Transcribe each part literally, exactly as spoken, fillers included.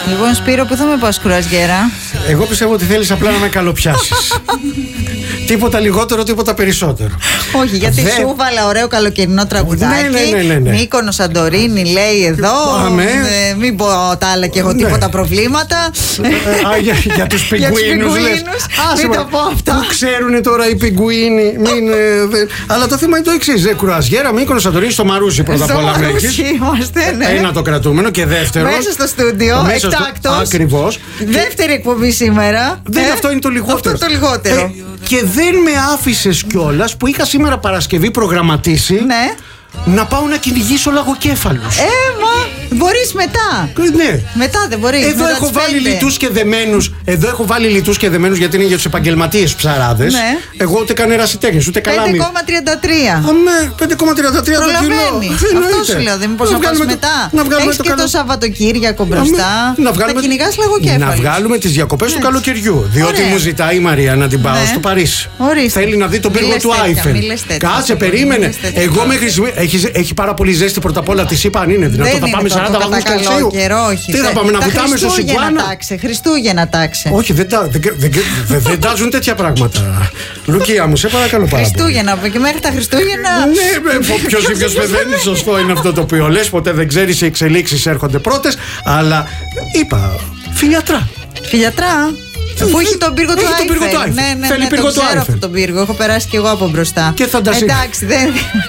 Λοιπόν, Σπύρο, πού θα με πας κουρασγέρα? Εγώ πιστεύω ότι θέλεις απλά να με καλοπιάσεις. Τίποτα λιγότερο, τίποτα περισσότερο. Όχι, γιατί Δε... σου βάλα ωραίο καλοκαιρινό τραγουδάκι. Ναι, ναι, ναι, ναι, ναι. Μύκονο, Σαντορίνη, λέει εδώ. Ε, μην πω τα άλλα και εγώ ναι. τίποτα προβλήματα. Α, για, για τους πιγκουίνους λες. Μην το πω αυτά. Πού ξέρουνε τώρα οι πιγκουίνοι. Μην, ε, δε... Αλλά το θέμα είναι το εξής. Κουρασγέρα, Μύκονο, Σαντορίνη, στο Μαρούσι πρώτα απ' όλα. Ναι. Ένα το κρατούμενο και δεύτερο. Μέσα στο στούντιο, εκτάκτος. Ακριβώς. Δεύτερη εκπομπή σήμερα. Δεν, ε? αυτό είναι το λιγότερο. Αυτό το λιγότερο. Ε, και δεν με άφησες κιόλας που είχα σήμερα Παρασκευή προγραμματίσει. Ναι. Να πάω να κυνηγήσω λαγοκέφαλους. Ε, μα μπορείς μετά. Ναι. Μετά δεν μπορείς. Εδώ έχω βάλει λιτούς και δεμένους. Εδώ έχω βάλει λιτούς και δεμένους γιατί είναι για τους επαγγελματίες ψαράδες. Ναι. Εγώ ούτε καν ερασιτέχνης, ούτε καλάμι. πέντε κόμμα τριάντα τρία. Ναι, πέντε κόμμα τριάντα τρία το κιλό. Αυτό σου λέω, δεν μήπως να πας μετά. Έχεις και το Σαββατοκύριακο μπροστά. Θα κυνηγάς λαγοκέφαλους. Να βγάλουμε τις διακοπές του καλοκαιριού. Διότι μου ζητάει η Μαρία να την πάω στο Παρίσι. Θέλει να δει τον πύργο του Άιφελ. Κάτσε, περίμενε. Εγώ μέχρι στιγμή. Έχει, έχει πάρα πολύ ζέστη πρώτα απ' όλα. Τη είπα αν είναι δυνατόν. Θα πάμε σαράντα βαθμούς Κελσίου. Τι θα πάμε να βουτάμε στο Σιγκουάνα. Χριστούγεννα τάξε. Όχι, δεν, δεν, δεν, δεν, δεν τάζουν τέτοια πράγματα. Λουκία μου, σε παρακαλώ πάρα πολύ. Χριστούγεννα, και μέχρι τα Χριστούγεννα. Ναι, ποιος ή ποιος πεθαίνει, σωστό είναι αυτό το οποίο λες. Ποτέ δεν ξέρεις, οι εξελίξεις έρχονται πρώτες. Αλλά είπα, φιλιατρά. Φιλιατρά. Που έχει τον πύργο του Άιφελ. Ναι, ναι, ναι, το ξέρω αυτό τον πύργο. Έχω περάσει και εγώ από μπροστά. Και φαντασία. Εντάξει, δεν,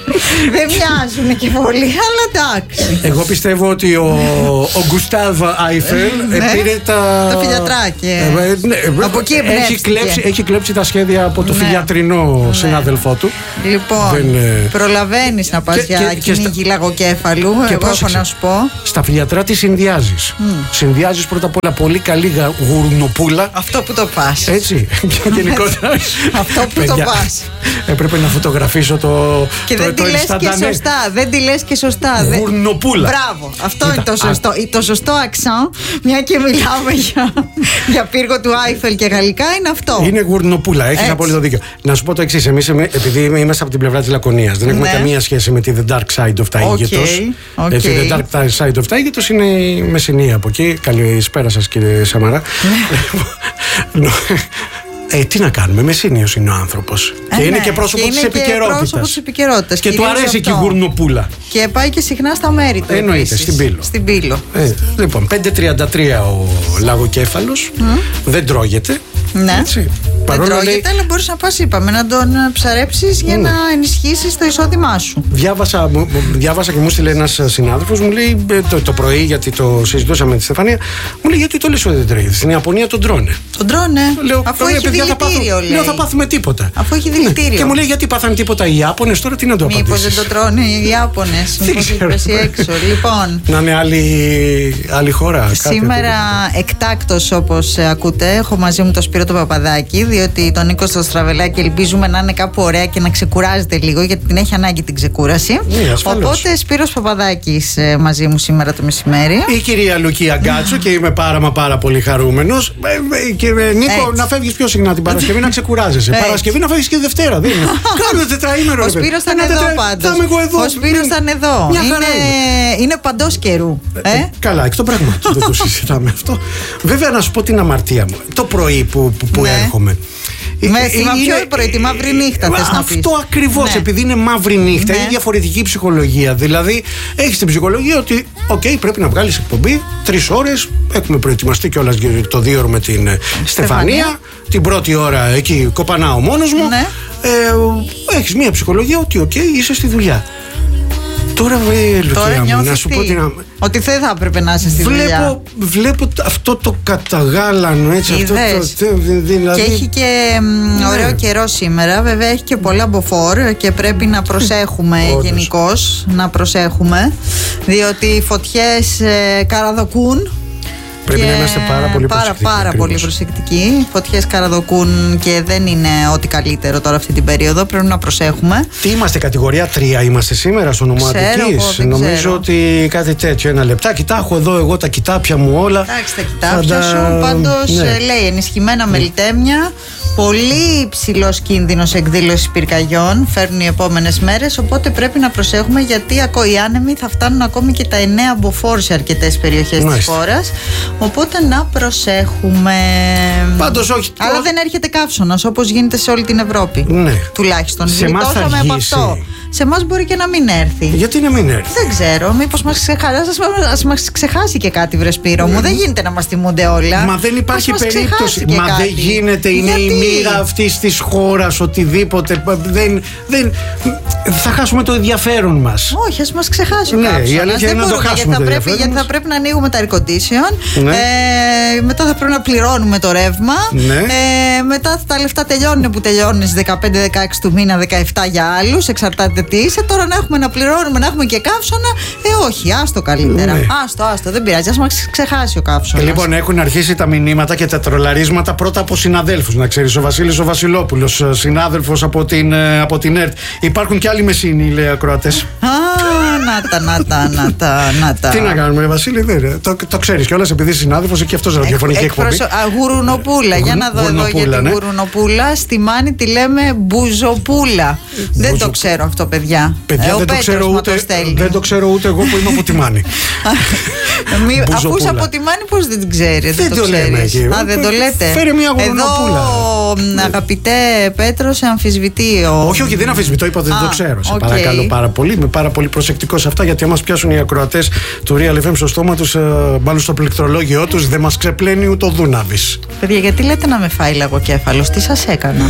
δεν μοιάζουν και πολύ, αλλά εντάξει. Εγώ πιστεύω ότι ο, ο Γκουστάβ Άιφελ ναι, πήρε τα. Τα φιλιατράκια. Ε, ναι, από εκεί έχει κλέψει, έχει κλέψει τα σχέδια από το ναι, φιλιατρινό ναι, συνάδελφό του. Λοιπόν, δεν, προλαβαίνεις να πας για κυνήγι λαγοκέφαλου. Και εγώ έχω να σου πω. Στα φιλιατρά τι συνδυάζεις. Mm. Συνδυάζεις πρώτα απ' όλα πολύ καλή γουρνοπούλα. Αυτό που το πας. Έτσι. Γενικότερα. Αυτό που το πας. Έπρεπε να φωτογραφίσω το. Και δεν τη λες και σωστά. Δεν τη λες και σωστά. Γουρνοπούλα. Μπράβο. Αυτό είναι το σωστό. Το σωστό αξόν, μια και μιλάμε για πύργο του Άιφελ και γαλλικά, είναι αυτό. Είναι γουρνοπούλα. Έχεις απόλυτο δίκιο. Να σου πω το εξής. Εμείς, επειδή είμαστε από την πλευρά της Λακωνίας, δεν έχουμε καμία σχέση με τη The Dark Side of the Aegetos. Έτσι, The Dark Side of the Aegetos είναι η Μεσσηνία από εκεί. Καλησπέρα σας, κύριε Σαμαρά. Ε, τι να κάνουμε, Μεσσηνίος είναι ο άνθρωπος. Ε, και είναι ναι, και πρόσωπο της επικαιρότητας. Και, και του αρέσει και η γουρνοπούλα. Και πάει και συχνά στα μέρη του. Εννοείται, στην Πύλο. Στην Πύλο. Ε, λοιπόν, πέντε τριάντα τρία ο λαγοκέφαλος. Mm. Δεν τρώγεται. Ναι. Έτσι. Δεν τρώγεται, λέει, αλλά μπορείς να πας, είπαμε, να τον ψαρέψεις για mm. να ενισχύσεις το εισόδημά σου. Διάβασα, διάβασα και μου στείλε ένας συνάδελφος, μου λέει το, το πρωί, γιατί το συζητούσαμε με τη Στεφανία, μου λέει γιατί το λες ότι δεν τρώγεται. Στην Ιαπωνία τον τρώνε. Τον τρώνε. Λέω, αφού έχει παιδιά, δηλητήριο, λέει. Λέω, θα πάθουμε τίποτα. Αφού έχει δηλητήριο. Ναι. Και μου λέει γιατί πάθανε τίποτα οι Ιάπωνες, τώρα τι να το απαντήσεις. Μήπως δεν το τρώνε οι Ιάπωνες. Μήπως έχει πέσει έξω. Λοιπόν. Να είναι άλλη, άλλη χώρα. Σήμερα εκτάκτος, όπως ακούτε, έχω μαζί μου τον Σπύρο τον Παπαδάκη, διότι τον Νίκο στο Στραβελάκι ελπίζουμε να είναι κάπου ωραία και να ξεκουράζεται λίγο, γιατί την έχει ανάγκη την ξεκούραση. Ναι, οπότε Σπύρος Παπαδάκης μαζί μου σήμερα το μεσημέρι. Η κυρία Λουκία Γκάτσου και είμαι πάρα μα πάρα πολύ χαρούμενος. Και Νίκο, έτσι, να φεύγεις πιο συχνά την Παρασκευή να ξεκουράζεσαι. Έτσι. Παρασκευή να φεύγεις και Δευτέρα. Δεν είναι. Κάνω τετραήμερο. Ο Σπύρος ήταν εδώ πάντως. Ο Σπύρος ήταν εδώ. Είναι παντός καιρού. Καλά, εκ των πραγμάτων δεν το συζητάμε αυτό. Βέβαια να σου πω την αμαρτία μου. Το πρωί που έρχομαι. Μέθημα, πιο πρωί, τη μαύρη νύχτα θες να πεις. Αυτό ακριβώς, ναι, επειδή είναι μαύρη νύχτα, ναι, είναι διαφορετική ψυχολογία. Δηλαδή, έχεις την ψυχολογία ότι, οκ, okay, πρέπει να βγάλεις εκπομπή τρεις ώρες. Έχουμε προετοιμαστεί κιόλας το δύο ώρο με την Στεφανία. Στεφανία. Την πρώτη ώρα εκεί κοπανάω μόνος μου. Ναι. Ε, έχεις μια ψυχολογία ότι, οκ, okay, είσαι στη δουλειά. Τώρα, βε, Λουκία μου, να σου πω την... Ότι δεν θα έπρεπε να είσαι στη βλέπω, δουλειά. Βλέπω αυτό το καταγάλανο, έτσι. Αυτό το, δηλαδή... Και έχει και ναι, ωραίο καιρό σήμερα. Βέβαια έχει και πολλά μποφόρ και πρέπει να προσέχουμε γενικώς. Να προσέχουμε. Διότι οι φωτιές ε, καραδοκούν. Πρέπει να είμαστε πάρα πολύ πάρα, προσεκτικοί. Πάρα ακριβώς. πολύ προσεκτικοί. Οι φωτιές καραδοκούν και δεν είναι ό,τι καλύτερο τώρα αυτή την περίοδο. Πρέπει να προσέχουμε. Τι είμαστε, κατηγορία τρία είμαστε σήμερα στο νομοατικής. Νομίζω ξέρω. Ότι κάτι τέτοιο. Ένα λεπτάκι. Τα έχω εδώ εγώ τα κοιτάπια μου όλα. Εντάξει, τα κοιτάπια σου. Πάντως ναι, λέει ενισχυμένα μελιτέμια. Πολύ υψηλός κίνδυνος εκδήλωσης πυρκαγιών φέρνουν οι επόμενες μέρες. Οπότε πρέπει να προσέχουμε, γιατί οι άνεμοι θα φτάνουν ακόμη και τα εννέα μποφόρ σε αρκετές περιοχές της χώρας. Οπότε να προσέχουμε. Πάντως όχι. Αλλά δεν έρχεται καύσωνας όπως γίνεται σε όλη την Ευρώπη. Ναι. Τουλάχιστον. Σε εμάς θα από αργήσει. αυτό. Σε εμάς μπορεί και να μην έρθει. Γιατί να μην έρθει? Δεν ξέρω. Μήπως μας ξεχάσει, ας μας ξεχάσει και κάτι, βρε Σπύρο μου. Δεν γίνεται να μας θυμούνται όλα. Μα δεν υπάρχει μας περίπτωση. Μα κάτι. δεν γίνεται. Είναι Γιατί? η μοίρα αυτής της χώρας. Οτιδήποτε. Δεν, δεν, θα χάσουμε το ενδιαφέρον μας. Όχι, ας μας ξεχάσει ο Ναι, καύσωνας. η αλήθεια είναι να το χάσουμε γιατί θα, το πρέπει, ενδιαφέρον γιατί θα μας. πρέπει να ανοίγουμε τα air condition. Ναι. Ε, μετά θα πρέπει να πληρώνουμε το ρεύμα. Ναι. Ε, μετά τα λεφτά τελειώνουν που τελειώνουν στις δεκαπέντε δεκαέξι του μήνα, δεκαεπτά για άλλους. Εξαρτάται τι είσαι. Τώρα να έχουμε να πληρώνουμε, να έχουμε και καύσωνα. Ε, όχι, άστο καλύτερα. Ναι. Άστο, άστο, δεν πειράζει. Ας μας ξεχάσει ο καύσωνας. Λοιπόν, έχουν αρχίσει τα μηνύματα και τα τρολαρίσματα πρώτα από συναδέλφους. Να ξέρεις, ο Βασίλης ο Βασιλόπουλος, συνάδελφος από την, από την ΕΡΤ. Υπάρχουν και άλλοι μεσίνοι, λέει, ακροατές. Α, να τα, να τα, να τα, να τα. Τι να κάνουμε, ρε Βασίλη, δεν, το, το ξέρεις κιόλας, επειδή είσαι συνάδελφος και αυτός ραδιοφωνική εκπομπή. Α, γουρουνοπούλα, για να δω εδώ για την ναι. γουρουνοπούλα. Στη Μάνη τη λέμε μπουζοπούλα. Δεν το ξέρω αυτό, παιδιά. Παιδιά, ε, δεν, το ξέρω ούτε, δεν το ξέρω ούτε εγώ που είμαι από τη Μάνη. Μη, αφού είσαι από τη Μάνη, πώς δεν την ξέρει? Δεν το, το λέμε εκεί. Α, δεν το λέτε. Φέρε μια γουρουνοπούλα. Εδώ, αγαπητέ Πέτρο, σε αμφισβητεί ο... Όχι, όχι, δεν αμφισβητώ, είπα ότι δεν το ξέρω. Σε okay. παρακαλώ πάρα πολύ. Είμαι πάρα πολύ προσεκτικό σε αυτά, γιατί άμα πιάσουν οι ακροατές του Real εφ εμ στο στόμα τους, μάλλον στο πληκτρολόγιο τους, δεν μας ξεπλένει ούτε ο Δούναβης. Παιδιά, γιατί λέτε να με φάει λαγοκέφαλος? Τι σας έκανα?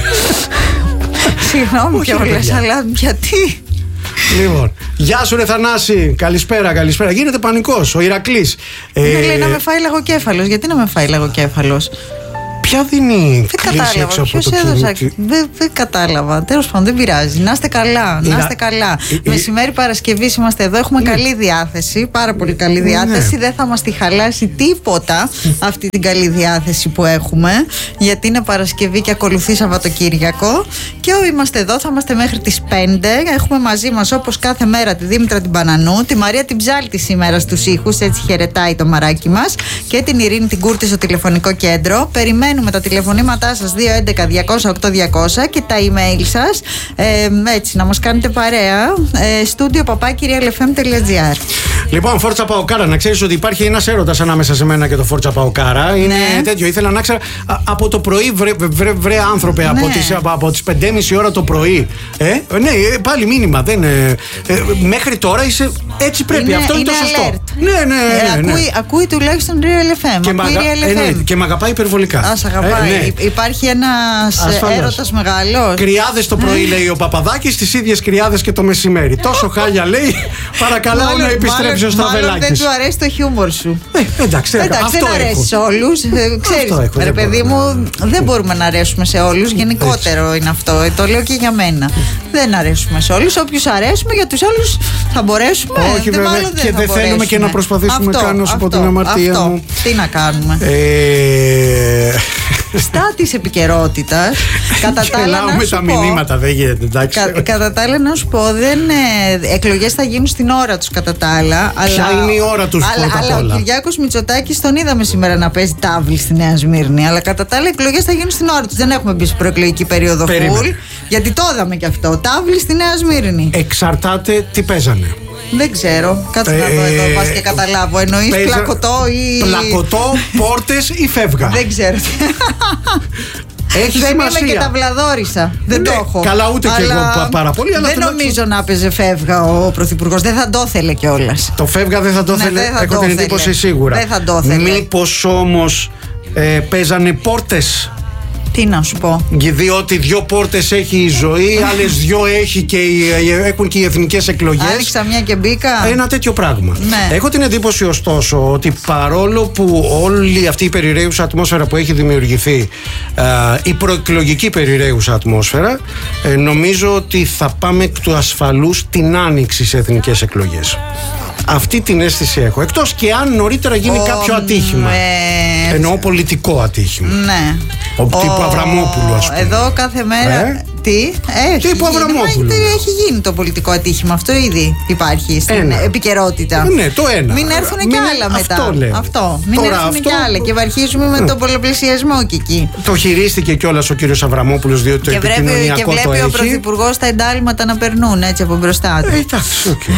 Συγγνώμη κιόλας, αλλά γιατί? Λοιπόν, γεια σου ρε Θανάση, καλησπέρα, καλησπέρα. Γίνεται πανικός, ο Ηρακλής. Δεν ε... λέει να με φάει λαγοκέφαλος. Γιατί να με φάει λαγοκέφαλος? Ποια δίνει δεν κατάλαβα. Ποιος έδωσα. Δεν, δεν κατάλαβα. Τέλος πάντων, δεν πειράζει. Να είστε καλά. Να είστε καλά. Η... Μεσημέρι Παρασκευή είμαστε εδώ. Έχουμε ναι. καλή διάθεση. Πάρα πολύ καλή διάθεση. Ναι. Δεν θα μας τη χαλάσει τίποτα αυτή την καλή διάθεση που έχουμε. Γιατί είναι Παρασκευή και ακολουθεί Σαββατοκύριακο. Και είμαστε εδώ. Θα είμαστε μέχρι τις πέντε. Έχουμε μαζί μας όπως κάθε μέρα τη Δήμητρα την Πανανού, τη Μαρία την Ψάλτη σήμερα στους ήχους. Έτσι χαιρετάει το μαράκι μας. Και την Ειρήνη την Κούρτη στο τηλεφωνικό κέντρο. Περιμένουμε με τα τηλεφωνήματά σας δύο έντεκα διακόσια οκτώ διακόσια και τα email σας, ε, έτσι να μας κάνετε παρέα, ε, studio παπάκι real f m τελεία g r. Λοιπόν, Φόρτσα Παοκάρα, να ξέρεις ότι υπάρχει ένας έρωτας ανάμεσα σε μένα και το Φόρτσα Παοκάρα. Είναι ναι. τέτοιο, ήθελα να ξέρω από το πρωί, βρε, βρε, βρε άνθρωπε, ναι. από τις, από τις πέντε και μισή ώρα το πρωί. Ε, ναι, πάλι μήνυμα, δεν, ε, ε, μέχρι τώρα είσαι, έτσι πρέπει, είναι, αυτό είναι, είναι το σωστό. Ναι, ναι, ναι, ναι, ναι. Ακούει, ακούει τουλάχιστον Real εφ εμ. Και, ακούει μαγα, Real ε, ναι, εφ εμ. και μ' αγαπάει υπερβολικά. Ας αγαπάει. Ε, ναι. Υπάρχει ένας έρωτας μεγάλος. Κρυάδες το πρωί, λέει ο Παπαδάκης, στις ίδιες κρυάδες και το μεσημέρι. Τόσο χάλια, λέει. Παρακαλάω να επιστρέψει ο Στραβελάκης. Δεν του αρέσει το χιούμορ σου. Ε, εντάξει, εντάξει, αυτό δεν αρέσει σε όλους. Ξέρεις, ρε παιδί μου, δεν μπορούμε να αρέσουμε σε όλους. Γενικότερο είναι αυτό. Το λέω και για μένα. Δεν αρέσουμε σε όλους. Όποιους αρέσουμε, για τους άλλους θα μπορέσουμε. Όχι, βέβαια. Και δεν θέλουμε και να προσπαθήσουμε καν να σου πω την αμαρτία μου. Τι να κάνουμε. Στα της επικαιρότητας, κατά τα άλλα να σου τα πω, μηνύματα, δεν γίνεται, εντάξει. Κα, κατά τα άλλα να σου πω, δεν, ε, εκλογές θα γίνουν στην ώρα τους κατά τα άλλα. Ποια αλλά, είναι η ώρα τους αλλά, πρώτα αλλά απ' όλα? ο Κυριάκος Μητσοτάκης τον είδαμε σήμερα να παίζει τάβλη στη Νέα Σμύρνη. Αλλά κατά τα άλλα εκλογές θα γίνουν στην ώρα τους. Δεν έχουμε μπει στην προεκλογική περίοδο full. Γιατί το είδαμε κι αυτό. Τάβλη στη Νέα Σμύρνη. Εξαρτάται τι παίζανε. Δεν ξέρω. Κάτσε ε, να δω εδώ, πας και καταλάβω. Εννοείς παίζα... πλακωτό ή. Πλακωτό, πόρτες ή φεύγα. Δεν ξέρω. Έχει δεν σημασία. είμαι και τα βλαδόρισα. Δεν ναι, το έχω. Καλά, ούτε αλλά... και εγώ πάρα πολύ. Αλλά δεν νομίζω να παίζει φεύγα ο Πρωθυπουργός. Δεν θα το ήθελε κιόλας. Το φεύγα δεν θα το ήθελε. Ναι, έχω την εντύπωση σίγουρα. Δεν θα το ήθελε. Μήπως όμως ε, παίζανε πόρτες. Τι να σου πω. Διότι δύο πόρτες έχει η ζωή, άλλες δύο έχει και οι, έχουν και οι εθνικές εκλογές. Άνοιξα μια και μπήκα. Ένα τέτοιο πράγμα. Ναι. Έχω την εντύπωση ωστόσο ότι παρόλο που όλη αυτή η περιραίουσα ατμόσφαιρα που έχει δημιουργηθεί, ε, η προεκλογική περιραίουσα ατμόσφαιρα, ε, νομίζω ότι θα πάμε εκ του ασφαλούς την άνοιξη σε εθνικές εκλογές. Αυτή την αίσθηση έχω. Εκτός και αν νωρίτερα γίνει oh, κάποιο ατύχημα. Ε, εννοώ πολιτικό ατύχημα. Ναι. Ο, τύπου Αβραμόπουλου, ας πούμε. Εδώ κάθε μέρα. Ε? Τι, έχει, τύπου Αβραμόπουλου. Έχει γίνει το πολιτικό ατύχημα. Αυτό ήδη υπάρχει στην ένα. επικαιρότητα. Ναι, το ένα. Μην έρθουν Μην κι άλλα μετά. Αυτό. Λέω. αυτό. Μην Τώρα έρθουν αυτό... κι άλλα. Και αρχίζουμε με τον πολλαπλασιασμό και εκεί. Το χειρίστηκε κιόλας ο κύριος Αβραμόπουλος, διότι το επικοινωνιακό και βλέπει, το βλέπει έχει. ο Πρωθυπουργός τα εντάλματα να περνούν έτσι από μπροστά του. Ε, εντάξει, οκ.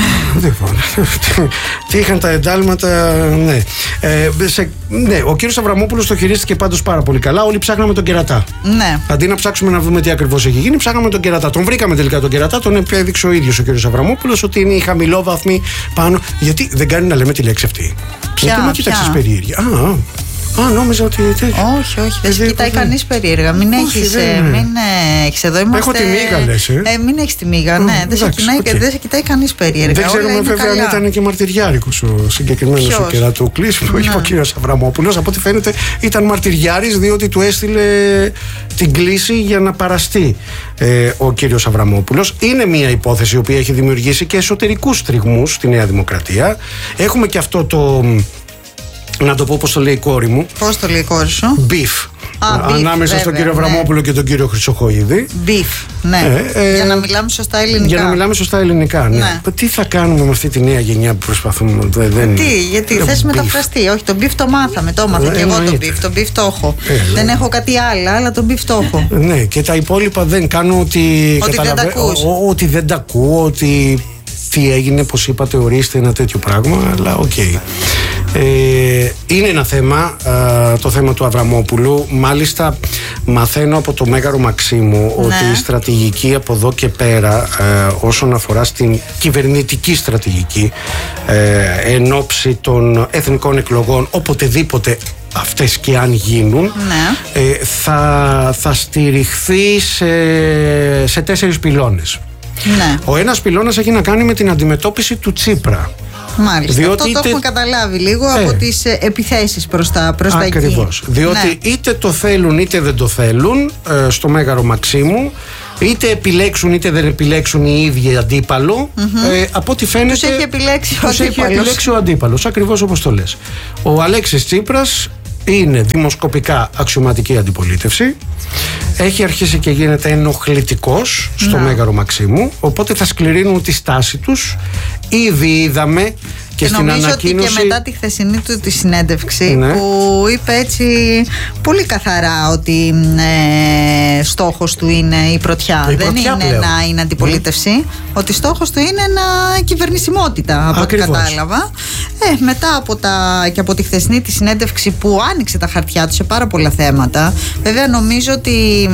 Τι είχαν τα εντάλματα, ναι. Ε, σε, ναι. Ο κύριος Αβραμόπουλος το χειρίστηκε πάντως πάρα πολύ καλά. Όλοι ψάχναμε τον κερατά. Ναι. Αντί να ψάξουμε να δούμε τι ακριβώς έχει γίνει, ψάχναμε τον κερατά. Τον βρήκαμε τελικά τον κερατά, τον έδειξε ο ίδιος ο κύριος Αβραμόπουλος ότι είναι η χαμηλόβαθμη πάνω. Γιατί δεν κάνει να λέμε τη λέξη αυτή. Ποια, Γιατί με κοίταξες περίεργη. Α, Α, νόμιζα ότι. Όχι, όχι, δεν σε κοιτάει κανείς περίεργα. Μην έχεις εδώ. Είμαστε... Έχω τη μίγα, λες. Ε? Ε, μην έχεις τη μίγα, ναι. Δεν σε, okay. σε κοιτάει κανείς περίεργα. Δεν ξέρουμε βέβαια αν ήταν και μαρτυριάρικος ο συγκεκριμένος ο κερατούκλης που είπε ο κύριος Αβραμόπουλος. Από ό,τι φαίνεται ήταν μαρτυριάρης, διότι του έστειλε την κλήση για να παραστεί ε, ο κύριος Αβραμόπουλος. Είναι μια υπόθεση η οποία έχει δημιουργήσει και εσωτερικούς τριγμούς στη Νέα Δημοκρατία. Έχουμε και αυτό το. Να το πω πώς το λέει η κόρη μου. Πώς το λέει η κόρη σου? Μπιφ. Ανάμεσα βέβαια, στον κύριο Αβραμόπουλο ναι. και τον κύριο Χρυσοχοΐδη. Μπιφ, ναι. Ε, ε, για να μιλάμε σωστά ελληνικά. Για να μιλάμε σωστά ελληνικά, ναι. ναι. Τι θα κάνουμε με αυτή τη νέα γενιά που προσπαθούμε. Δεν... Τι, γιατί θες μεταφραστεί. Όχι, το μπιφ το μάθαμε. Το έμαθα και εγώ το μπιφ. Το μπιφ το έχω. Ε, δεν έχω κάτι άλλο, αλλά το μπιφ το έχω. Ναι, και τα υπόλοιπα δεν κάνω ότι. Ότι καταλαβα... δεν τα ακούς. Ότι δεν τα ακούω, ότι. Τι έγινε, πως είπατε, ορίστε ένα τέτοιο πράγμα, αλλά οκ. Okay. Ε, είναι ένα θέμα, ε, το θέμα του Αβραμόπουλου. Μάλιστα, μαθαίνω από το Μέγαρο Μαξίμου ναι. ότι η στρατηγική από εδώ και πέρα, ε, όσον αφορά στην κυβερνητική στρατηγική, ε, εν ώψη των εθνικών εκλογών, οποτεδήποτε αυτές και αν γίνουν, ναι. ε, θα, θα στηριχθεί σε, σε τέσσερις πυλώνες. Ναι. Ο ένας πυλώνας έχει να κάνει με την αντιμετώπιση του Τσίπρα. Μάλιστα. Διότι αυτό είτε... το έχουμε καταλάβει λίγο ε. από τις επιθέσεις προς τα, προς τα εκεί. Ακριβώς. Διότι ναι. είτε το θέλουν είτε δεν το θέλουν ε, στο Μέγαρο Μαξίμου, είτε επιλέξουν είτε δεν επιλέξουν οι ίδιοι αντίπαλο. Mm-hmm. Ε, από ό,τι φαίνεται. Τους έχει επιλέξει ο τους αντίπαλος. Έχει επιλέξει ο αντίπαλος. Ακριβώς όπως το λες. Ο Αλέξης Τσίπρας είναι δημοσκοπικά αξιωματική αντιπολίτευση. Έχει αρχίσει και γίνεται ενοχλητικός στο να. Μέγαρο Μαξίμου. Οπότε θα σκληρύνουν τη στάση τους. Ήδη είδαμε και, και στην νομίζω ανακοίνωση. Ότι και μετά τη χθεσινή του τη συνέντευξη ναι. που είπε έτσι πολύ καθαρά ότι ε, στόχος του είναι η πρωτιά. Η Δεν πρωτιά είναι πλέον. να είναι αντιπολίτευση. Mm. Ότι στόχος του είναι να κυβερνησιμότητα, από ό,τι κατάλαβα. Ε, μετά από τα, και από τη χθεσινή τη συνέντευξη που άνοιξε τα χαρτιά του σε πάρα πολλά θέματα. Βέβαια νομίζω ότι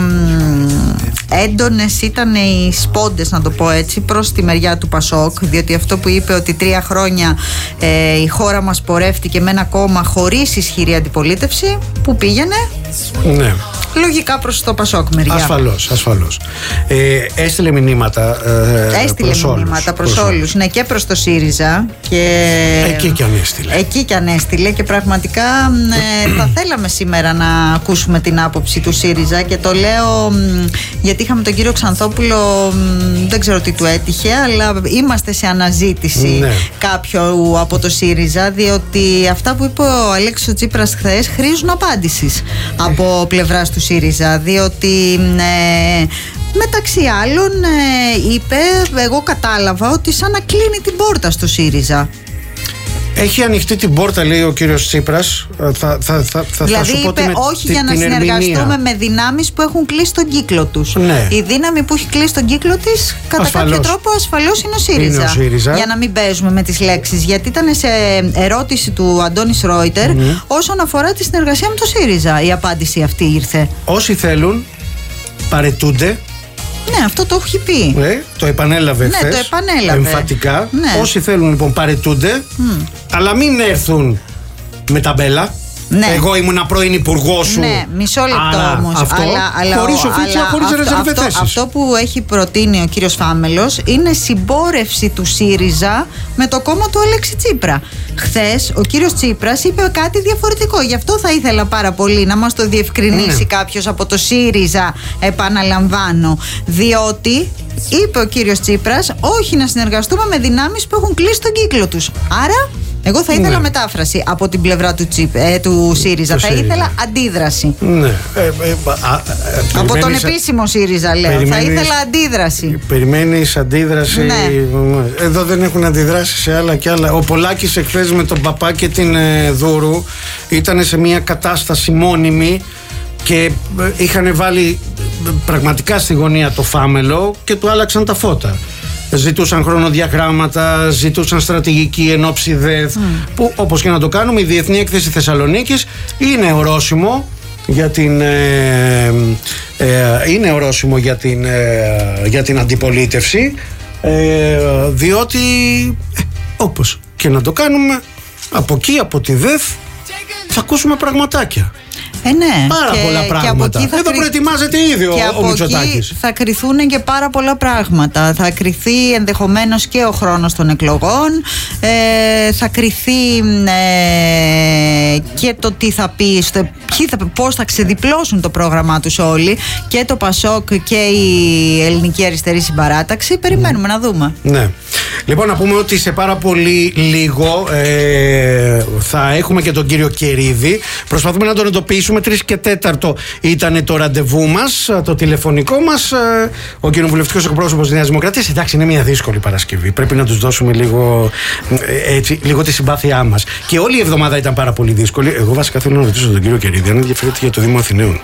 μ, έντονες ήταν οι σπόντες, να το πω έτσι, προς τη μεριά του Πασόκ, διότι αυτό που είπε ότι τρία χρόνια ε, η χώρα μας πορεύτηκε με ένα κόμμα χωρίς ισχυρή αντιπολίτευση, που πήγαινε ναι. λογικά προς το Πασόκ μεριά. Ασφαλώς, ασφαλώς. Ε, έστειλε μηνύματα ε, έστειλε προς μηνύματα όλους, προς, προς όλους, όλους. Ναι, και προς το ΣΥΡΙΖΑ και... εκεί κι αν έστειλε εκεί κι αν έστειλε και πραγματικά ε, θα θέλαμε σήμερα να ακούσουμε την άποψη του ΣΥΡΙΖΑ, και το λέω μ, γιατί είχαμε τον κύριο Ξανθόπουλο, μ, δεν ξέρω τι του έτυχε, αλλά είμαστε σε αναζήτηση ναι. κάποιου από το ΣΥΡΙΖΑ, διότι αυτά που είπε ο Αλέξης Τσίπρας χθες χρήζουν απάντησης από πλευράς του ΣΥΡΙΖΑ, διότι ε, μεταξύ άλλων ε, είπε, εγώ κατάλαβα ότι σαν να κλείνει την πόρτα στο ΣΥΡΙΖΑ. Έχει ανοιχτεί την πόρτα, λέει ο κύριος Τσίπρας. Θα, θα, θα, θα, δηλαδή θα σου πω είπε την, όχι την, για να την συνεργαστούμε ερμηνεία. με δυνάμεις που έχουν κλείσει τον κύκλο τους. Ναι. Η δύναμη που έχει κλείσει τον κύκλο της κατά ασφαλώς. κάποιο τρόπο ασφαλώς είναι ο, ΣΥΡΙΖΑ, είναι ο ΣΥΡΙΖΑ. Για να μην παίζουμε με τις λέξεις. Γιατί ήταν σε ερώτηση του Αντώνης Ρόιτερ mm. όσον αφορά τη συνεργασία με το ΣΥΡΙΖΑ. Η απάντηση αυτή ήρθε. Όσοι θέλουν παρετούνται. Ναι, αυτό το έχει πει. Ναι, το επανέλαβε χθες. Ναι, το επανέλαβε. Εμφατικά. Ναι. Όσοι θέλουν λοιπόν παρετούνται, mm. αλλά μην έρθουν με ταμπέλα. Ναι. Εγώ ήμουν πρώην υπουργό σου. Ναι, μισό λεπτό όμως. Χωρίς οφίτσια, χωρίς ρεζερβεθέσεις. Αυτό που έχει προτείνει ο κύριος Φάμελος είναι συμπόρευση του ΣΥΡΙΖΑ με το κόμμα του Αλέξη Τσίπρα. Χθες ο κύριος Τσίπρας είπε κάτι διαφορετικό. Γι' αυτό θα ήθελα πάρα πολύ να μας το διευκρινίσει ναι. κάποιος από το ΣΥΡΙΖΑ, επαναλαμβάνω. Διότι είπε ο κύριος Τσίπρας όχι να συνεργαστούμε με δυνάμεις που έχουν κλείσει τον κύκλο τους. Άρα Εγώ θα ήθελα ναι. μετάφραση από την πλευρά του, τσιπ, ε, του ΣΥΡΙΖΑ. Το θα ΣΥΡΙΖΑ. Ήθελα αντίδραση. Ναι. Ε, ε, ε, α, ε, από τον επίσημο ΣΥΡΙΖΑ, λέω. Θα ήθελα αντίδραση. Περιμένεις αντίδραση. Ναι. Εδώ δεν έχουν αντιδράσει σε άλλα και άλλα. Ο Πολάκης εχθές με τον παπά και την ε, Δούρου ήταν σε μια κατάσταση μόνιμη και είχαν βάλει πραγματικά στη γωνία το φάμελο και του άλλαξαν τα φώτα. Ζητούσαν χρονοδιαγράμματα, ζητούσαν στρατηγική εν ώψη ΔΕΘ, mm. που όπως και να το κάνουμε, η Διεθνή Έκθεση Θεσσαλονίκης είναι ορόσημο για την, ε, ε, είναι ορόσημο για την, ε, για την αντιπολίτευση, ε, διότι ε, όπως και να το κάνουμε, από εκεί, από τη ΔΕΘ θα ακούσουμε πραγματάκια. Ε, ναι. Πάρα και, πολλά πράγματα. Εδώ κρυ... προετοιμάζεται ήδη ο, ο Μητσοτάκης. Θα κρυθούν και πάρα πολλά πράγματα. Θα κρυθεί ενδεχομένως και ο χρόνος των εκλογών. Ε, θα κρυθεί ε, και το τι θα πει, στο, θα, πώς θα ξεδιπλώσουν το πρόγραμμά τους όλοι. Και το ΠΑΣΟΚ και η Ελληνική Αριστερή Συμπαράταξη. Περιμένουμε mm. να δούμε. Ναι. Λοιπόν, να πούμε ότι σε πάρα πολύ λίγο ε, θα έχουμε και τον κύριο Κερίδη. Προσπαθούμε να τον εντοπίσουμε. Τρεις και τέταρτο ήταν το ραντεβού μας, το τηλεφωνικό μας. Ο κοινοβουλευτικός εκπρόσωπος της Νέας Δημοκρατίας. Εντάξει, είναι μια δύσκολη Παρασκευή. Πρέπει να τους δώσουμε λίγο, έτσι, λίγο τη συμπάθειά μας. Και όλη η εβδομάδα ήταν πάρα πολύ δύσκολη. Εγώ βασικά θέλω να ρωτήσω τον κύριο Κερίδη αν ενδιαφέρεται για το Δήμο Αθηναίων.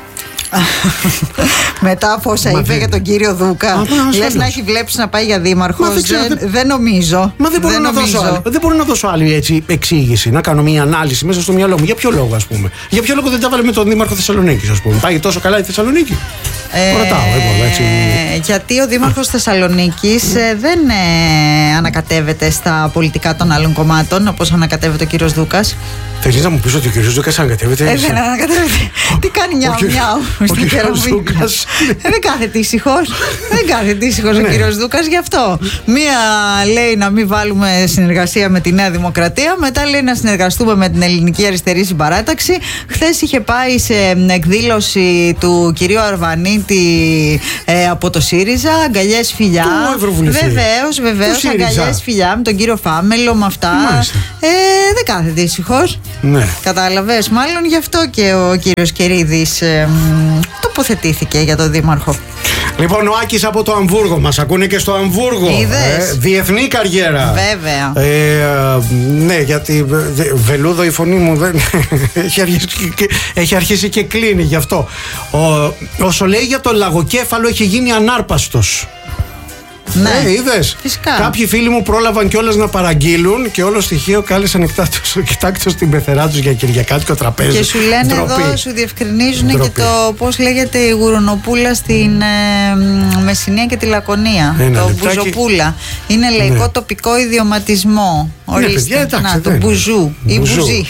Μετά από όσα είπε για τον κύριο Δούκα, λες να έχει βλέψει να πάει για δήμαρχο. Δεν, δεν, δεν νομίζω. Μα δεν μπορώ, δεν, να νομίζω. Δώσω άλλη, δεν μπορώ να δώσω άλλη έτσι, εξήγηση, να κάνω μια ανάλυση μέσα στο μυαλό μου. Για ποιο λόγο, ας πούμε. Για ποιο λόγο δεν τα βάλε με τον δήμαρχο Θεσσαλονίκης, ας πούμε. Πάει τόσο καλά η Θεσσαλονίκη. Ε, Ρωτάω, εγώ, έτσι. Γιατί ο δήμαρχος Θεσσαλονίκης ε, δεν ε, ανακατεύεται στα πολιτικά των άλλων κομμάτων, όπως ανακατεύεται ο κύριος Δούκας. Θέλεις να μου πεις ότι ο κύριος Δούκας ανακατεύεται? Ε, δεν ανακατεύεται. Τι κάνει νιάου νιάου στην Κεραμίδα. Δεν κάθεται ήσυχος. Δεν κάθεται ήσυχος ο κύριος Δούκας γι' αυτό. Μία λέει να μην βάλουμε συνεργασία με τη Νέα Δημοκρατία, μετά λέει να συνεργαστούμε με την Ελληνική Αριστερή Συμπαράταξη. Χθες είχε πάει σε εκδήλωση του κυρίου Αρβανίτη ε, από το ΣΥΡΙΖΑ, αγκαλιές φιλιά. Βεβαίως, βεβαίως, αγκαλιές φιλιά με τον κύριο Φάμελο, με αυτά. Ε, δεν κάθεται ήσυχος. Ναι. Κατάλαβες, μάλλον γι' αυτό και ο κύριος Κερίδης ε, τοποθετήθηκε για τον δήμαρχο. Λοιπόν, ο Άκης από το Αμβούργο, μας ακούνε και στο Αμβούργο. Ε, διεθνή καριέρα. Βέβαια. Ε, ναι, γιατί βελούδο η φωνή μου δεν έχει, αρχίσει και, έχει αρχίσει και κλείνει γι' αυτό. Ο, όσο λέει για το λαγοκέφαλο έχει γίνει ανάρπαστος. Ναι, ε, είδες. Φυσικά. Κάποιοι φίλοι μου πρόλαβαν κιόλας να παραγγείλουν και όλο στοιχείο κάλεσαν εκτάκτως την πεθερά τους για κυριακάτικο τραπέζι. Και σου λένε Ντροπή. Εδώ, σου διευκρινίζουν Ντροπή. Και το πώς λέγεται η γουρουνοπούλα στην ε, Μεσσηνία και τη Λακωνία. Ένα το λεπτάκι. Μπουζοπούλα. Είναι λαϊκό ναι. τοπικό ιδιωματισμό. Ορίστε. Ναι, παιδιά, εντάξει, να, το μπουζού ή μπουζί.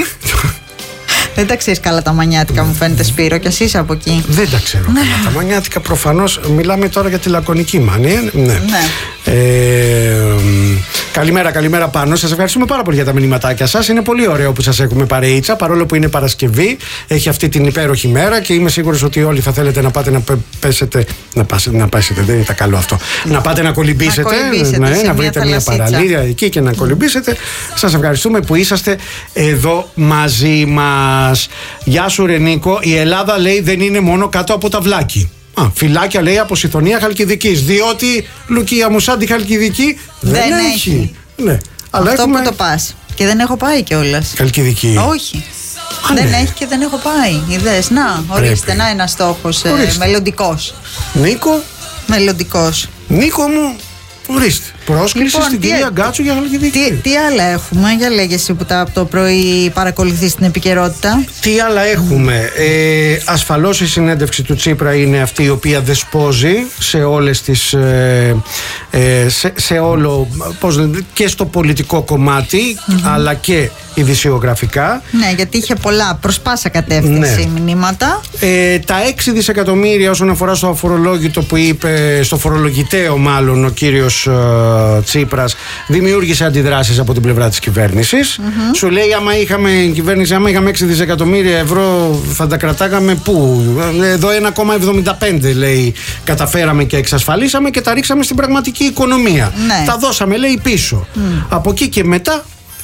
Δεν τα ξέρεις καλά τα μανιάτικα, μου φαίνεται, Σπύρο, κι εσύ είσαι από εκεί. Δεν τα ξέρω καλά. Τα μανιάτικα προφανώς. Μιλάμε τώρα για τη λακωνική μανία. Ναι. ναι. Ε, καλημέρα, καλημέρα πάνω. Σας ευχαριστούμε πάρα πολύ για τα μηνυματάκια σας. Είναι πολύ ωραίο που σας έχουμε παρεΐτσα, παρόλο που είναι Παρασκευή. Έχει αυτή την υπέροχη μέρα και είμαι σίγουρος ότι όλοι θα θέλετε να πάτε να πέσετε. Να, πάσετε, να πέσετε, δεν ήταν καλό αυτό. Να πάτε να κολυμπήσετε. Να, κολυμπήσετε, ναι, να βρείτε μια παραλία εκεί και να κολυμπήσετε. Σας ευχαριστούμε που είσαστε εδώ μαζί μας. Γεια σου ρε Νίκο, η Ελλάδα λέει δεν είναι μόνο κάτω από τα βλάκι. Α, φυλάκια λέει από Συθωνία Χαλκιδικής. Διότι Λουκία Μουσάντη Χαλκιδική δεν, δεν έχει. έχει. Ναι. Αλλά αυτό έχουμε... που το πας. Και δεν έχω πάει κιόλας. Χαλκιδική. Όχι. Α, δεν ναι. έχει και δεν έχω πάει. Είδες, να, ορίστε, Πρέπει. να ένα στόχος ε, μελλοντικός. Νίκο. Μελλοντικός. Νίκο μου. Ορίστε. Πρόσκληση λοιπόν, στην τι, κυρία Γκάτσου για Χαλκιδική. Τι, τι άλλα έχουμε, για λέγε εσύ που τα, από το πρωί παρακολουθείς την επικαιρότητα. Τι άλλα έχουμε. Ε, ασφαλώς η συνέντευξη του Τσίπρα είναι αυτή η οποία δεσπόζει σε όλες τις. Ε, ε, σε, σε όλο. Πώς, και στο πολιτικό κομμάτι, mm-hmm. αλλά και ειδησιογραφικά. Ναι, γιατί είχε πολλά προς πάσα κατεύθυνση ναι. μηνύματα. Ε, τα έξι δισεκατομμύρια όσον αφορά στο αφορολόγητο που είπε, στο φορολογητέο μάλλον ο κύριος Τσίπρας, δημιούργησε αντιδράσεις από την πλευρά της κυβέρνησης. Mm-hmm. Σου λέει, άμα είχαμε κυβέρνηση, άμα είχαμε έξι δισεκατομμύρια ευρώ, θα τα κρατάγαμε πού? Εδώ ένα κόμμα εβδομήντα πέντε λέει καταφέραμε και εξασφαλίσαμε και τα ρίξαμε στην πραγματική οικονομία. Ναι. Τα δώσαμε, λέει, πίσω. Mm. Από εκεί και μετά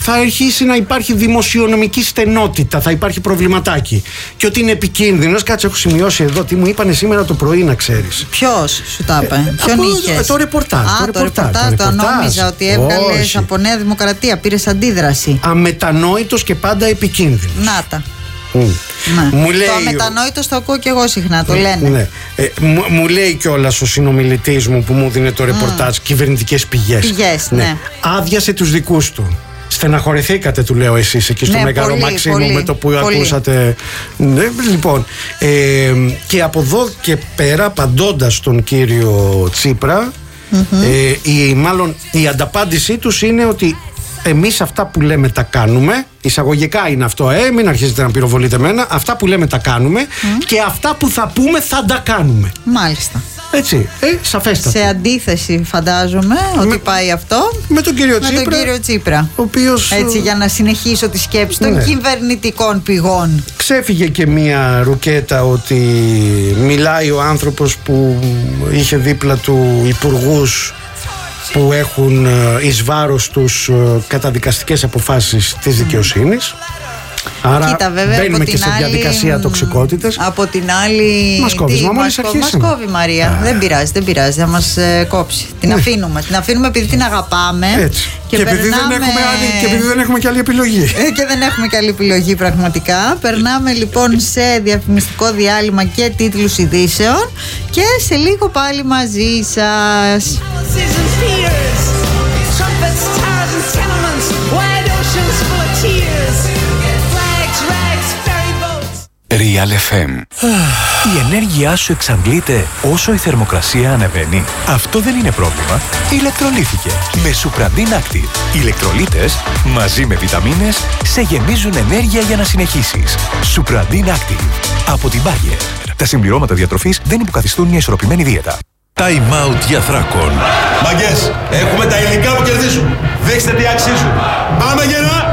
θα αρχίσει να υπάρχει δημοσιονομική στενότητα, θα υπάρχει προβληματάκι. Και ότι είναι επικίνδυνος. Κάτσε, έχω σημειώσει εδώ τι μου είπανε σήμερα το πρωί, να ξέρεις. Ποιος σου τα είπε, ε, ποιον είχες? Το ρεπορτάζ. Α, το ρεπορτάζ, το νόμιζα ότι έβγαλες από Νέα Δημοκρατία, πήρες αντίδραση. Αμετανόητος και πάντα επικίνδυνος. Να τα. Mm. Ναι. Μου λέει, το αμετανόητο το ακούω και εγώ συχνά, το λένε. Ναι. Ε, μου, μου λέει κιόλας ο συνομιλητής μου που μου δίνει το ρεπορτάζ, mm. κυβερνητικές πηγές. Πηγές, ναι. ναι. Άδειασε τους δικούς του. Στεναχωρηθήκατε, του λέω, εσείς εκεί στο ναι, Μέγαρο Μαξίμου με το που πολύ. ακούσατε. Ναι, λοιπόν, ε, και από εδώ και πέρα, απαντώντας τον κύριο Τσίπρα, mm-hmm. ε, η, μάλλον η ανταπάντησή τους είναι ότι εμείς αυτά που λέμε τα κάνουμε. Εισαγωγικά είναι αυτό, ε, μην αρχίζετε να πυροβολείτε εμένα. Αυτά που λέμε τα κάνουμε mm. και αυτά που θα πούμε θα τα κάνουμε. Μάλιστα. Έτσι, ε, σαφέστατα. Σε αντίθεση, φαντάζομαι, με, ότι πάει αυτό με τον κύριο με Τσίπρα. Τον κύριο Τσίπρα. Ο οποίος, έτσι, για να συνεχίσω τη σκέψη των ναι. κυβερνητικών πηγών. Ξέφυγε και μία ρουκέτα ότι μιλάει ο άνθρωπος που είχε δίπλα του υπουργούς που έχουν εις βάρος τους καταδικαστικές αποφάσεις της δικαιοσύνης. Άρα κοίτα, βέβαια, μπαίνουμε και σε άλλη, διαδικασία τοξικότητας. Από την άλλη. Μας κόβεις, μα μόλις αρχίσαμε. Μας κόβει, Μαρία. Α. Δεν πειράζει, δεν πειράζει. Θα μας ε, κόψει. Την ναι. αφήνουμε. Την αφήνουμε επειδή την αγαπάμε. Έτσι. Και, και, επειδή περνάμε... δεν έχουμε άλλη, και επειδή δεν έχουμε και άλλη επιλογή. Ε, και δεν έχουμε και άλλη επιλογή, πραγματικά. Περνάμε λοιπόν σε διαφημιστικό διάλειμμα και τίτλους ειδήσεων. Και σε λίγο πάλι μαζί σας. Real εφ εμ. Η ενέργειά σου εξαντλείται όσο η θερμοκρασία ανεβαίνει. Αυτό δεν είναι πρόβλημα. Ηλεκτρολύθηκε με Supradin Active. Οι ηλεκτρολίτες μαζί με βιταμίνες σε γεμίζουν ενέργεια για να συνεχίσεις. Supradin Active από την Bayer. Τα συμπληρώματα διατροφής δεν υποκαθιστούν μια ισορροπημένη δίαιτα. Time out για Θράκον. Μαγκές, έχουμε τα υλικά που κερδίζουν. Δείξτε τι αξίζουν. Πάμε γερά!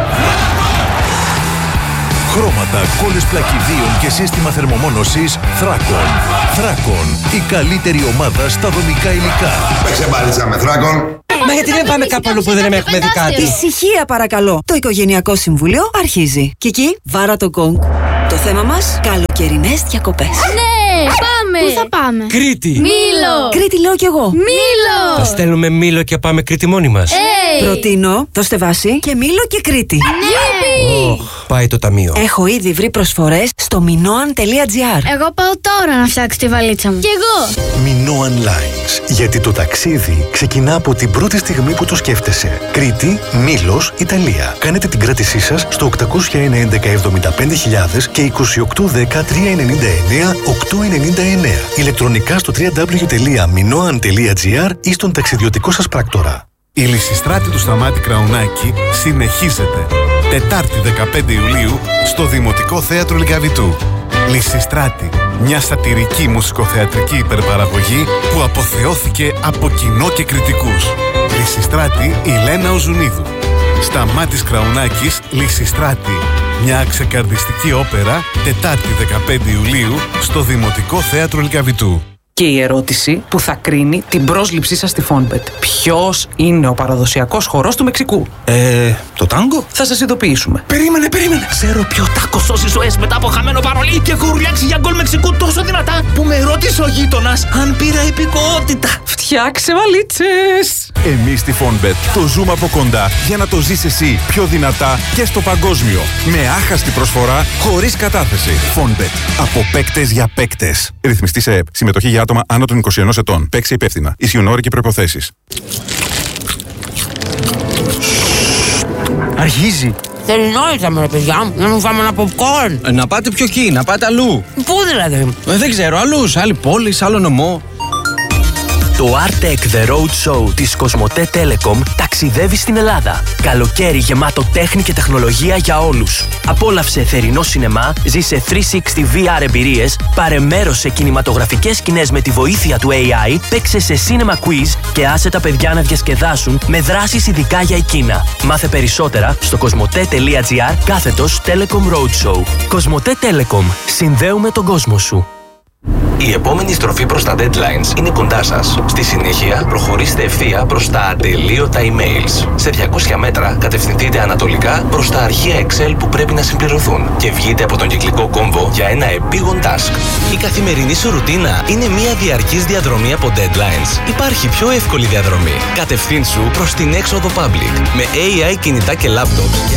Χρώματα, κόλλες πλακιδίων και σύστημα θερμομόνωσης Θράκον. Θράκον, η καλύτερη ομάδα στα δομικά υλικά. Παίξε μπάλιτσα με Θράκον. Μα γιατί δεν πάμε κάπου αλλού που δεν έχουμε δει κάτι? Ησυχία παρακαλώ. Το Οικογενειακό Συμβούλιο αρχίζει. Κική, βάρα το γκονγκ. Το θέμα μας, καλοκαιρινές διακοπές. Ναι, πάμε! Πού θα πάμε? Κρήτη. Μήλο. Κρήτη λέω κι εγώ. Μήλο. Θα στέλνουμε Μήλο και πάμε Κρήτη μόνοι μας. Hey. Προτείνω, δώστε βάση και Μήλο και Κρήτη. Ναι. Oh, πάει το ταμείο. Έχω ήδη βρει προσφορές στο minoan τελεία gr. Εγώ πάω τώρα να φτιάξω τη βαλίτσα μου. Κι εγώ. Minoan Lines. Γιατί το ταξίδι ξεκινά από την πρώτη στιγμή που το σκέφτεσαι. Κρήτη, Μήλος, Ιταλία. Κάνετε την κράτησή σας στο οκτακόσια ένα έντεκα εβδομήντα πέντε χιλιάδες και είκοσι οκτώ δέκα τριακόσια ενενήντα εννέα οκτακόσια ενενήντα εννέα. Ηλεκτρονικά στο double-u double-u double-u τελεία minoan τελεία gr ή στον ταξιδιωτικό σας πράκτορα. Η Λυσιστράτη του Σταμάτη Κραουνάκη συνεχίζεται. Τετάρτη δεκαπέντε Ιουλίου στο Δημοτικό Θέατρο Λυκαβητού. Λυσιστράτη, μια σατιρική μουσικοθεατρική υπερπαραγωγή που αποθεώθηκε από κοινό και κριτικούς. Λυσιστράτη η Λένα Οζουνίδου. Σταμάτης Κραουνάκης, Λυσιστράτη. Μια ξεκαρδιστική όπερα, Τετάρτη δεκαπέντε Ιουλίου στο Δημοτικό Θέατρο Λυκαβητού. Και η ερώτηση που θα κρίνει την πρόσληψή σας στη Fonbet. Ποιος είναι ο παραδοσιακός χορός του Μεξικού? Ε, το τάγκο? Θα σας ειδοποιήσουμε. Περίμενε, περίμενε. Ξέρω ποιο τάκο σώζει ζωές μετά από χαμένο παρολί και έχω ουρλιάξει για γκολ Μεξικού τόσο δυνατά που με ρώτησε ο γείτονας αν πήρα υπηκότητα. Φτιάξε βαλίτσες. Εμείς στη Fonbet το ζούμε από κοντά για να το ζεις εσύ πιο δυνατά και στο παγκόσμιο. Με άχαστη προσφορά, χωρίς κατάθεση. Fonbet. Από παίκτες για παίκτες. Ρυθμιστή σε ΕΠ. Συμμετοχή για άτομα άνω των είκοσι ενός ετών. Παίξε υπεύθυνα. Ισιουν όροι και προϋποθέσεις. Αρχίζει. Θερινόητα ρε παιδιά, να μου φάμε ένα popcorn. Ε, να πάτε πιο εκεί, να πάτε αλλού. Πού δηλαδή? Ε, δεν ξέρω, αλλού, σε άλλη πόλη, σε άλλο νομό. Το Artec The Road Show της Κοσμοτέ Telecom ταξιδεύει στην Ελλάδα. Καλοκαίρι γεμάτο τέχνη και τεχνολογία για όλους. Απόλαυσε θερινό σινεμά, ζήσε τριακόσια εξήντα βι αρ εμπειρίες, πάρε μέρος σε κινηματογραφικές σκηνές με τη βοήθεια του έι άι, παίξε σε cinema quiz και άσε τα παιδιά να διασκεδάσουν με δράσεις ειδικά για εκείνα. Μάθε περισσότερα στο κοσμοτέ τελεία gr κάθετος Telecom Road Show. Κοσμοτέ Telecom. Συνδέουμε τον κόσμο σου. Η επόμενη στροφή προς τα deadlines είναι κοντά σας. Στη συνέχεια, προχωρήστε ευθεία προς τα ατελείωτα emails. Σε διακόσια μέτρα, κατευθυνθείτε ανατολικά προς τα αρχεία Excel που πρέπει να συμπληρωθούν και βγείτε από τον κυκλικό κόμβο για ένα επίγον task. Η καθημερινή σου ρουτίνα είναι μια διαρκής διαδρομή από deadlines. Υπάρχει πιο εύκολη διαδρομή. Κατευθύνσου προς την έξοδο public με έι άι κινητά και laptops.